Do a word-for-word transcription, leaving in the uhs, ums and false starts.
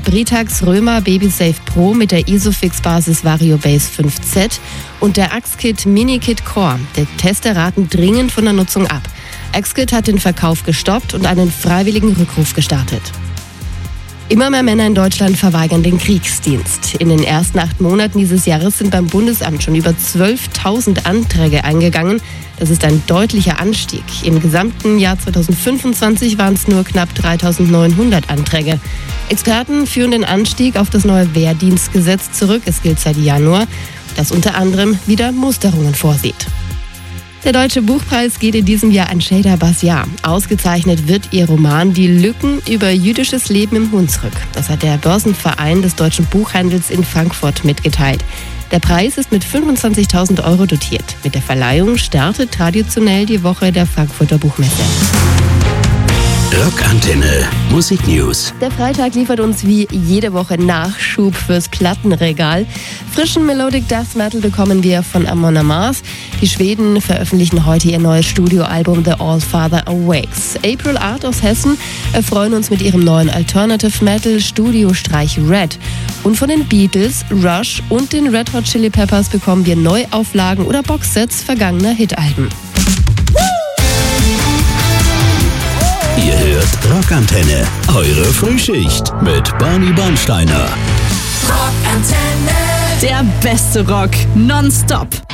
Britax Römer BabySafe Pro mit der Isofix-Basis VarioBase fünf Z und der Axkit Mini-Kit Core. Die Tester raten dringend von der Nutzung ab. Axkit hat den Verkauf gestoppt und einen freiwilligen Rückruf gestartet. Immer mehr Männer in Deutschland verweigern den Kriegsdienst. In den ersten acht Monaten dieses Jahres sind beim Bundesamt schon über zwölftausend Anträge eingegangen. Das ist ein deutlicher Anstieg. Im gesamten Jahr zweitausendfünfundzwanzig waren es nur knapp dreitausendneunhundert Anträge. Experten führen den Anstieg auf das neue Wehrdienstgesetz zurück. Es gilt seit Januar, das unter anderem wieder Musterungen vorsieht. Der Deutsche Buchpreis geht in diesem Jahr an Şeyda Basyar. Ausgezeichnet wird ihr Roman Die Lücken über jüdisches Leben im Hunsrück. Das hat der Börsenverein des deutschen Buchhandels in Frankfurt mitgeteilt. Der Preis ist mit fünfundzwanzigtausend Euro dotiert. Mit der Verleihung startet traditionell die Woche der Frankfurter Buchmesse. Rockantenne Musiknews. Der Freitag liefert uns wie jede Woche Nachschub fürs Plattenregal. Frischen Melodic Death Metal bekommen wir von Amon Amarth. Die Schweden veröffentlichen heute ihr neues Studioalbum The Allfather Awakes. April Art aus Hessen erfreuen uns mit ihrem neuen Alternative Metal Studiostreich Red. Und von den Beatles, Rush und den Red Hot Chili Peppers bekommen wir Neuauflagen oder Boxsets vergangener Hitalben. Ihr hört Rockantenne, eure Frühschicht mit Barney Bernsteiner. Rockantenne. Der beste Rock nonstop.